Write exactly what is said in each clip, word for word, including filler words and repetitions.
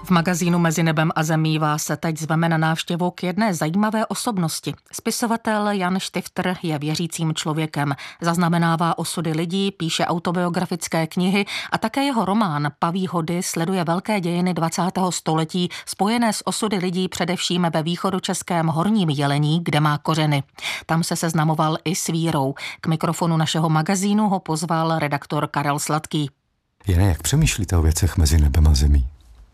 V magazínu Mezi nebem a zemí vás se teď zveme na návštěvu k jedné zajímavé osobnosti. Spisovatel Jan Štifter je věřícím člověkem, zaznamenává osudy lidí, píše autobiografické knihy a také jeho román Paví hody sleduje velké dějiny dvacátého století spojené s osudy lidí především ve východočeském Horním Jelení, kde má kořeny. Tam se seznamoval i s vírou. K mikrofonu našeho magazínu ho pozval redaktor Karel Sladký. Jane, jak přemýšlíte o věcech mezi nebem a zemí?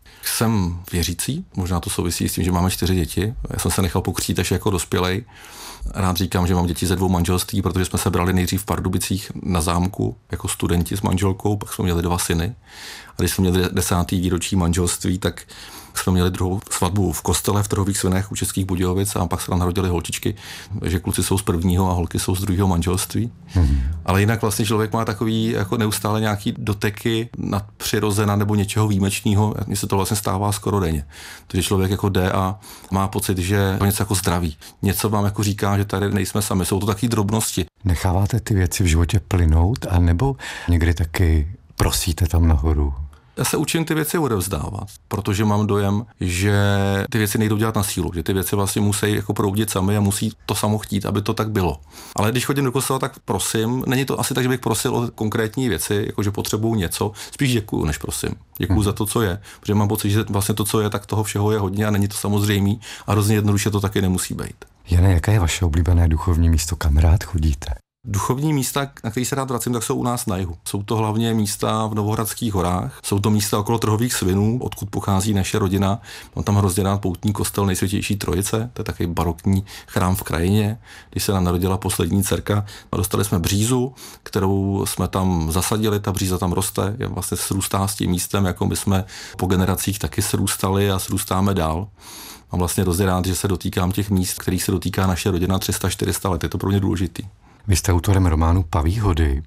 Jsem věřící, možná to souvisí s tím, že máme čtyři děti. Já jsem se nechal pokřtít až jako dospělej. Rád říkám, že mám děti ze dvou manželství, protože jsme se brali nejdřív v Pardubicích na zámku jako studenti s manželkou, pak jsme měli dva syny. A když jsme měli desátý výročí manželství, tak jsme měli druhou svatbu v kostele v Trhových Svinech u Českých Budějovic a pak se tam narodili holčičky, že kluci jsou z prvního a holky jsou z druhého manželství. Hmm. Ale jinak vlastně člověk má takový jako neustále nějaký doteky nadpřirozena nebo něčeho výjimečného. Mně se to vlastně stává skoro denně. Takže člověk jako jde a má pocit, že to něco jako zdraví. Něco vám jako říká, že tady nejsme sami. Jsou to taky drobnosti. Necháváte ty věci v životě plynout a nebo někdy taky prosíte tam nahoru? Já se učím ty věci odevzdávat, protože mám dojem, že ty věci nejdou dělat na sílu, že ty věci vlastně musí jako proudit sami a musí to samo chtít, aby to tak bylo. Ale když chodím do kostela, tak prosím, není to asi tak, že bych prosil o konkrétní věci, jako že potřebuju něco, spíš děkuju, než prosím. Děkuju hmm. za to, co je, protože mám pocit, že vlastně to, co je, tak toho všeho je hodně a není to samozřejmé a hrozně jednoduše to taky nemusí být. Jane, jaké je vaše oblíbené duchovní místo, kam rád chodíte? Duchovní místa, na které se rád vracím, tak jsou u nás na jihu. Jsou to hlavně místa v Novohradských horách, jsou to místa okolo Trhových Svinů, odkud pochází naše rodina. Mám tam hrozně rád poutní kostel Nejsvětější Trojice, to je takový barokní chrám v krajině. Když se nám narodila poslední dcerka, dostali jsme břízu, kterou jsme tam zasadili, ta bříza tam roste, je vlastně srůstá s tím místem, jako my jsme po generacích taky srůstali a srůstáme dál. Mám vlastně hrozně rád, že se dotýkám těch míst, kterých se dotýká naše rodina tři sta čtyři sta let, je to pro mě důležitý. Vy jste autorem románu Paví hody,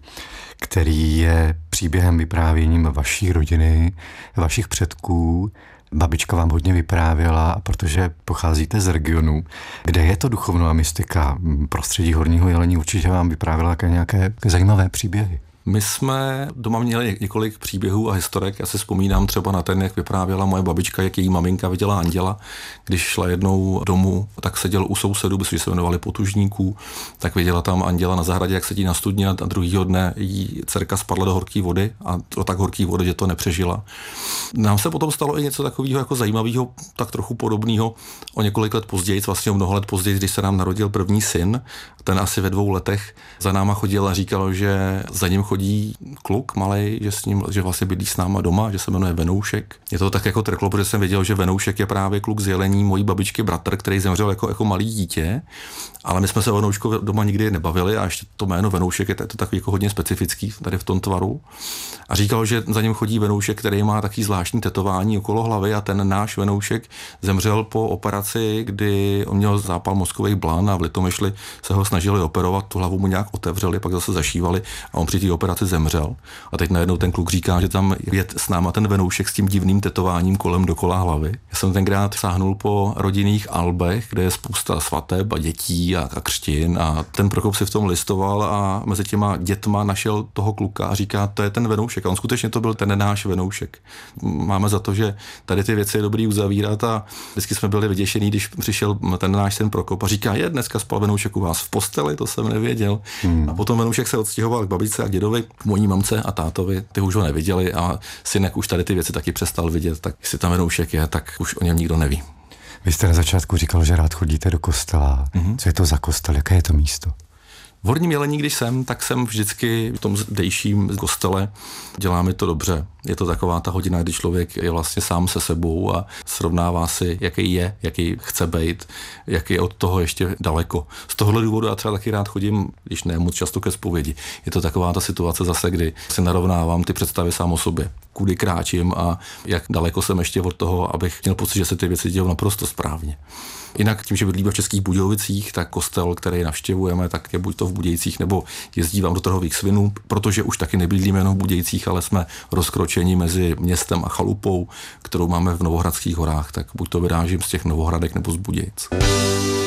který je příběhem vyprávěním vaší rodiny, vašich předků. Babička vám hodně vyprávěla, a protože pocházíte z regionu, kde je to duchovno a mystika, prostředí Horního Jelení, určitě vám vyprávěla také nějaké zajímavé příběhy. My jsme doma měli několik příběhů a historek. Já si vzpomínám třeba na ten, jak vyprávěla moje babička, jak její maminka viděla anděla. Když šla jednou domů, tak seděl u sousedů, protože se jmenovali Potužníků, tak viděla tam anděla na zahradě, jak sedí na studni a druhýho dne jí dcerka spadla do horké vody a do tak horké vody, že to nepřežila. Nám se potom stalo i něco takového jako zajímavého, tak trochu podobného o několik let později, vlastně o mnoho let později, když se nám narodil první syn. Ten asi ve dvou letech za náma chodil a říkal, že za ním chodí kluk malej, že s ním, že vlastně bydlí s náma doma, že se jmenuje Venoušek. Mě to tak jako trklo, protože jsem věděl, že Venoušek je právě kluk z Jelení, mojí babičky bratr, který zemřel jako, jako malý dítě, ale my jsme se o Venouškovi doma nikdy nebavili a ještě to jméno Venoušek je to takový jako hodně specifický tady v tom tvaru. A říkal, že za ním chodí Venoušek, který má taky zvláštní tetování okolo hlavy a ten náš Venoušek zemřel po operaci, kdy on měl zápal mozkových blan a v Litomyšli se ho snažili operovat, tu hlavu mu nějak otevřeli, pak zase zašívali a on při té operaci zemřel. A teď najednou ten kluk říká, že tam je s náma ten Venoušek s tím divným tetováním kolem dokola hlavy. Já jsem tenkrát sáhnul po rodinných albech, kde je spousta svateb a dětí a, a křtin a ten Prokop si v tom listoval a mezi těma dětma našel toho kluka a říká, to je ten Venoušek. A on skutečně to byl ten náš Venoušek. Máme za to, že tady ty věci je dobrý uzavírat a vždycky jsme byli vyděšení, když přišel ten náš syn Prokop a říká, je dneska spal Venoušek u vás v posteli, to jsem nevěděl. Hmm. A potom Venoušek se odstěhoval k babičce a k dědovi, k mojí mamce a tátovi, ty už ho neviděli a synek už tady ty věci taky přestal vidět, tak jestli tam Venoušek je, tak už o něm nikdo neví. Vy jste na začátku říkal, že rád chodíte do kostela. Mm-hmm. Co je to za kostel? Jaké je to místo? V Horním Jelení, když jsem, tak jsem vždycky v tom zdejším kostele. Dělá mi to dobře. Je to taková ta hodina, kdy člověk je vlastně sám se sebou a srovnává si, jaký je, jaký chce být, jaký je od toho ještě daleko. Z tohohle důvodu já třeba taky rád chodím, když ne moc často ke zpovědi. Je to taková ta situace zase, kdy si narovnávám ty představy sám o sobě. Kudy kráčím a jak daleko jsem ještě od toho, abych měl pocit, že se ty věci dějou naprosto správně. Jinak tím, že bydlíme v Českých Budějovicích, tak kostel, který navštěvujeme, tak je buď to v Budějcích, nebo jezdívám do Trhových Svinů, protože už taky nebydlíme jenom v Budějcích, ale jsme rozkročeni mezi městem a chalupou, kterou máme v Novohradských horách, tak buď to vyrážím z těch Novohradek nebo z Budějic.